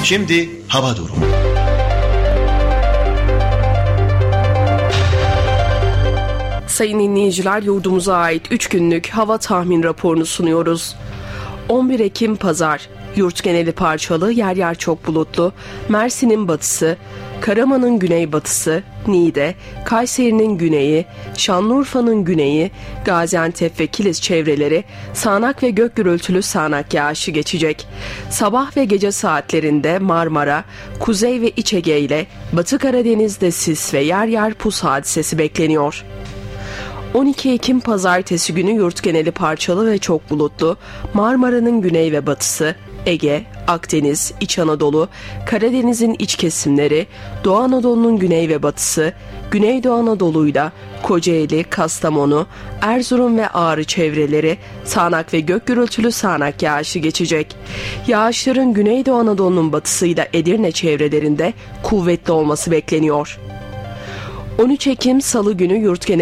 Şimdi hava durumu. Sayın dinleyiciler, yurdumuza ait 3 günlük hava tahmin raporunu sunuyoruz. 11 Ekim Pazar, yurt geneli parçalı, yer yer çok bulutlu, Mersin'in batısı, Karaman'ın güneybatısı, Niğde, Kayseri'nin güneyi, Şanlıurfa'nın güneyi, Gaziantep ve Kilis çevreleri sağanak ve gök gürültülü sağanak yağışı geçecek. Sabah ve gece saatlerinde Marmara, Kuzey ve İç Ege ile Batı Karadeniz'de sis ve yer yer pus hadisesi bekleniyor. 12 Ekim Pazartesi günü yurt geneli parçalı ve çok bulutlu, Marmara'nın güney ve batısı, Ege, Akdeniz, İç Anadolu, Karadeniz'in iç kesimleri, Doğu Anadolu'nun güney ve batısı, Güneydoğu Anadolu'yla Kocaeli, Kastamonu, Erzurum ve Ağrı çevreleri sağanak ve gök gürültülü sağanak yağışı geçecek. Yağışların Güneydoğu Anadolu'nun batısıyla Edirne çevrelerinde kuvvetli olması bekleniyor. 13 Ekim Salı günü yurt geneli